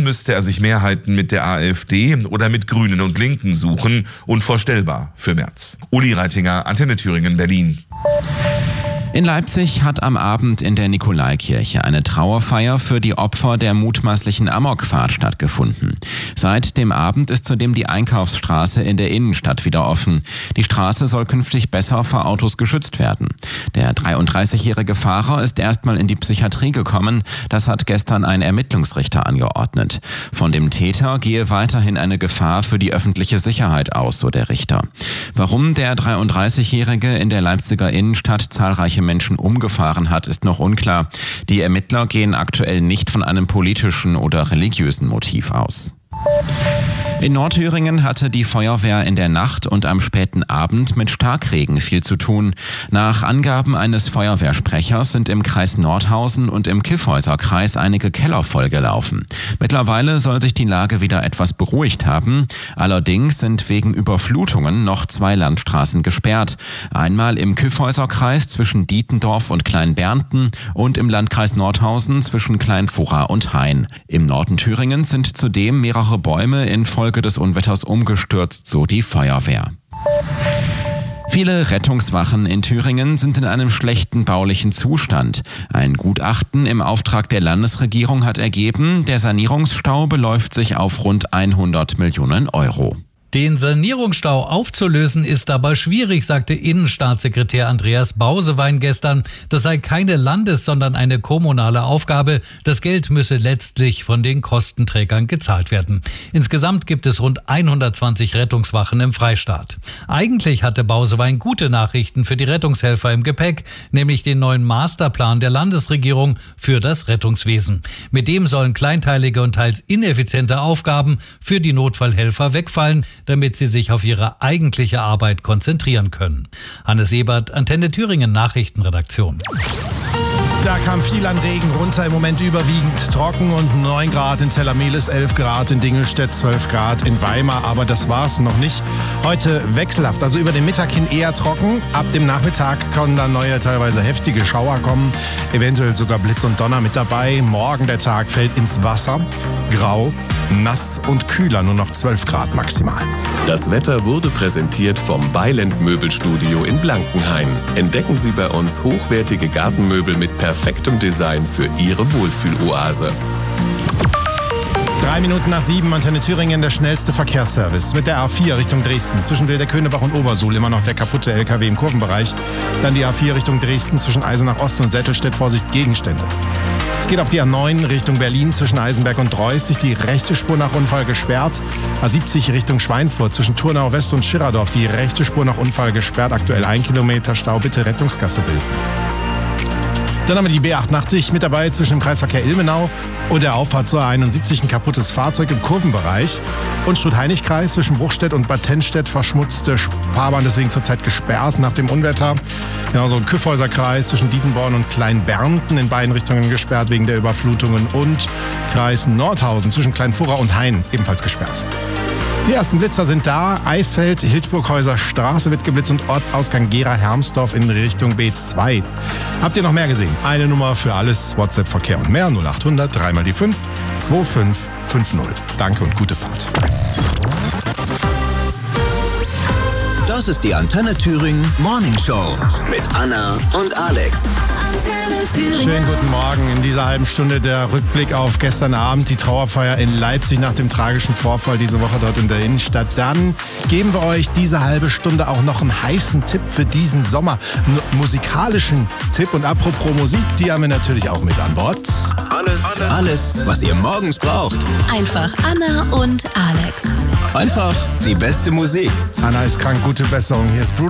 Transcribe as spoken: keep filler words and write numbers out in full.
Dann müsste er sich Mehrheiten mit der AfD oder mit Grünen und Linken suchen. Unvorstellbar für Merz. Uli Reitinger, Antenne Thüringen, Berlin. In Leipzig hat am Abend in der Nikolaikirche eine Trauerfeier für die Opfer der mutmaßlichen Amokfahrt stattgefunden. Seit dem Abend ist zudem die Einkaufsstraße in der Innenstadt wieder offen. Die Straße soll künftig besser vor Autos geschützt werden. Der dreiunddreißigjährige Fahrer ist erstmal in die Psychiatrie gekommen. Das hat gestern ein Ermittlungsrichter angeordnet. Von dem Täter gehe weiterhin eine Gefahr für die öffentliche Sicherheit aus, so der Richter. Warum der dreiunddreißigjährige in der Leipziger Innenstadt zahlreiche Menschen umgefahren hat, ist noch unklar. Die Ermittler gehen aktuell nicht von einem politischen oder religiösen Motiv aus. In Nordthüringen hatte die Feuerwehr in der Nacht und am späten Abend mit Starkregen viel zu tun. Nach Angaben eines Feuerwehrsprechers sind im Kreis Nordhausen und im Kyffhäuser-Kreis einige Keller vollgelaufen. Mittlerweile soll sich die Lage wieder etwas beruhigt haben. Allerdings sind wegen Überflutungen noch zwei Landstraßen gesperrt. Einmal im Kyffhäuser-Kreis zwischen Dietendorf und Kleinbernten und im Landkreis Nordhausen zwischen Kleinfurra und Hain. Im Norden Thüringens sind zudem mehrere Bäume infolge des Unwetters umgestürzt, so die Feuerwehr. Viele Rettungswachen in Thüringen sind in einem schlechten baulichen Zustand. Ein Gutachten im Auftrag der Landesregierung hat ergeben, der Sanierungsstau beläuft sich auf rund hundert Millionen Euro. Den Sanierungsstau aufzulösen ist aber schwierig, sagte Innenstaatssekretär Andreas Bausewein gestern. Das sei keine Landes-, sondern eine kommunale Aufgabe. Das Geld müsse letztlich von den Kostenträgern gezahlt werden. Insgesamt gibt es rund hundertzwanzig Rettungswachen im Freistaat. Eigentlich hatte Bausewein gute Nachrichten für die Rettungshelfer im Gepäck, nämlich den neuen Masterplan der Landesregierung für das Rettungswesen. Mit dem sollen kleinteilige und teils ineffiziente Aufgaben für die Notfallhelfer wegfallen, damit sie sich auf ihre eigentliche Arbeit konzentrieren können. Hannes Ebert, Antenne Thüringen Nachrichtenredaktion. Da kam viel an Regen runter, im Moment überwiegend trocken und neun Grad in Zellermelis, elf Grad in Dingelstedt, zwölf Grad in Weimar, aber das war's noch nicht. Heute wechselhaft, also über den Mittag hin eher trocken, ab dem Nachmittag können dann neue, teilweise heftige Schauer kommen, eventuell sogar Blitz und Donner mit dabei. Morgen der Tag fällt ins Wasser, grau, nass und kühler, nur noch zwölf Grad maximal. Das Wetter wurde präsentiert vom Beiland Möbelstudio in Blankenhain. Entdecken Sie bei uns hochwertige Gartenmöbel mit perfektem Design für Ihre Wohlfühloase. Drei Minuten nach sieben, Antenne Thüringen, der schnellste Verkehrsservice. Mit der A vier Richtung Dresden, zwischen Wilderkönebach und Obersuhl immer noch der kaputte L K W im Kurvenbereich. Dann die A vier Richtung Dresden, zwischen Eisenach Ost und Sättelstedt, Vorsicht, Gegenstände. Es geht auf die A neun Richtung Berlin, zwischen Eisenberg und Dreußig, die rechte Spur nach Unfall gesperrt. A siebzig Richtung Schweinfurt, zwischen Thurnau West und Schirerdorf, die rechte Spur nach Unfall gesperrt. Aktuell ein Kilometer Stau, bitte Rettungsgasse bilden. Dann haben wir die B achtundachtzig mit dabei zwischen dem Kreisverkehr Ilmenau und der Auffahrt zur A einundsiebzig, ein kaputtes Fahrzeug im Kurvenbereich. Und Strut-Heinig-Kreis zwischen Bruchstedt und Bad Tennstedt, verschmutzte Fahrbahn, deswegen zurzeit gesperrt nach dem Unwetter. Genauso im Kyffhäuser-Kreis zwischen Dietenborn und Kleinbernten in beiden Richtungen gesperrt wegen der Überflutungen. Und Kreis Nordhausen zwischen Kleinfurra und Hain ebenfalls gesperrt. Die ersten Blitzer sind da. Eisfeld, Hildburghäuser Straße wird geblitzt und Ortsausgang Gera-Hermsdorf in Richtung B zwei. Habt ihr noch mehr gesehen? Eine Nummer für alles, WhatsApp, Verkehr und mehr. null achthundert, drei mal die fünf, zwei fünf fünf null. Danke und gute Fahrt. Das ist die Antenne Thüringen Morning Show mit Anna und Alex. Schönen guten Morgen. In dieser halben Stunde der Rückblick auf gestern Abend, die Trauerfeier in Leipzig nach dem tragischen Vorfall diese Woche dort in der Innenstadt. Dann geben wir euch diese halbe Stunde auch noch einen heißen Tipp für diesen Sommer. Einen musikalischen Tipp. Und apropos Musik, die haben wir natürlich auch mit an Bord. Alles, alles, was ihr morgens braucht. Einfach Anna und Alex. Einfach die beste Musik. Anna ist krank, gute Besserung. Hier ist Bruno.